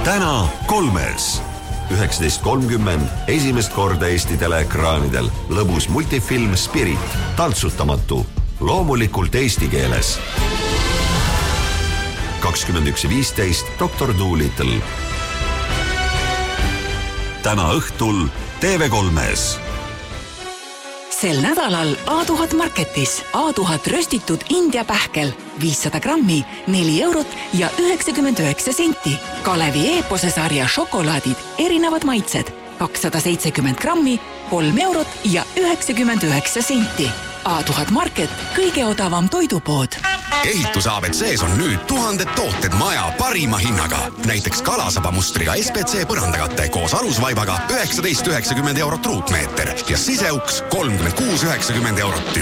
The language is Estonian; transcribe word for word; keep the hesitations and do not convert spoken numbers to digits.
täna kolmes. üheksateist kolmkümmend esimest korda Eesti teleekraanidel lõbus multifilm Spirit, tantsutamatu, loomulikult eesti keeles. kakskümmend üks viisteist doktor Doolittle. täna õhtul T V kolmes. Sel nädalal A tuhat Marketis A tuhat röstitud India pähkel viissada grammi, neli eurot ja üheksakümmend üheksa senti. Kalevi Eepose sarja šokolaadid, erinevad maitsed, kakssada seitsekümmend grammi, kolm eurot ja üheksakümmend üheksa senti. A tuhat Market, kõige odavam toidupood. Ehitus A B C-s on nüüd tuhanded tooted maja parima hinnaga. Näiteks kalasaba mustriga S B C põrandakate koos alusvaibaga üheksateist üheksakümmend eurot ruutmeeter ja siseuks kolmkümmend kuus üheksakümmend eurot.